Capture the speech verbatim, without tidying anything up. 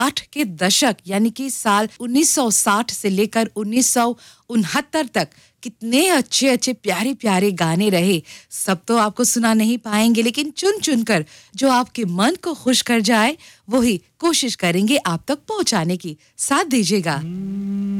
साठ के दशक यानी कि साल उन्नीस सौ साठ से लेकर उन्नीस सौ उनहत्तर तक कितने अच्छे अच्छे प्यारे प्यारे गाने रहे। सब तो आपको सुना नहीं पाएंगे, लेकिन चुन चुन कर जो आपके मन को खुश कर जाए वही कोशिश करेंगे आप तक पहुंचाने की। साथ दीजिएगा।